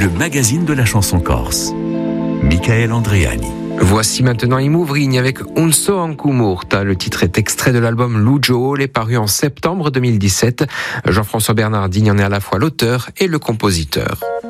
le magazine de la chanson corse. Michael Andreani. Voici maintenant Imouvrigne avec Un so ancu murta. Le titre est extrait de l'album Lujo, est paru en septembre 2017. Jean-François Bernardini en est à la fois l'auteur et le compositeur.